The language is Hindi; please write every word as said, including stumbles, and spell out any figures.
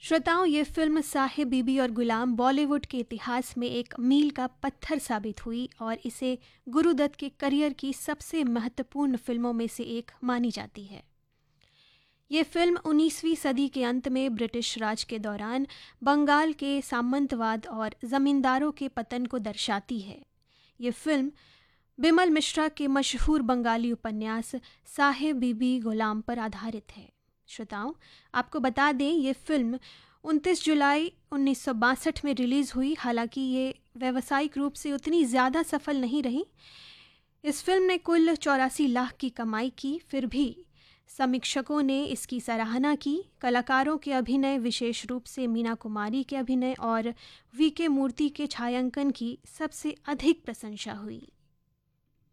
श्रोताओं, ये फिल्म साहिब बीबी और गुलाम बॉलीवुड के इतिहास में एक मील का पत्थर साबित हुई और इसे गुरुदत्त के करियर की सबसे महत्वपूर्ण फिल्मों में से एक मानी जाती है। ये फिल्म उन्नीसवीं सदी के अंत में ब्रिटिश राज के दौरान बंगाल के सामंतवाद और जमींदारों के पतन को दर्शाती है। ये फिल्म बिमल मिश्रा के मशहूर बंगाली उपन्यास साहिब बीबी गुलाम पर आधारित है। श्रोताओं, आपको बता दें, ये फिल्म उनतीस जुलाई उन्नीस सौ बासठ में रिलीज़ हुई। हालांकि ये व्यावसायिक रूप से उतनी ज़्यादा सफल नहीं रही। इस फिल्म ने कुल चौरासी लाख की कमाई की। फिर भी समीक्षकों ने इसकी सराहना की। कलाकारों के अभिनय, विशेष रूप से मीना कुमारी के अभिनय और वी के मूर्ति के छायांकन की सबसे अधिक प्रशंसा हुई।